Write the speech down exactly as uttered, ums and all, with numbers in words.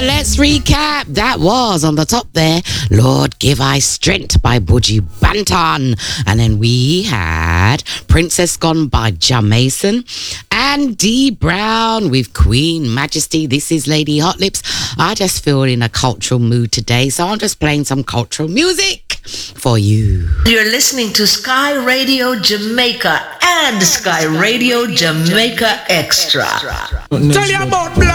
let's recap. That was on the top there, Lord Give I Strength by Buju Banton. And then we had Princess Gone by Jamason. And Dee Brown with Queen Majesty. This is Lady Hot Lips. I just feel in a cultural mood today, so I'm just playing some cultural music for you. You're listening to Sky Radio Jamaica and Sky Radio Jamaica Extra. Tell you about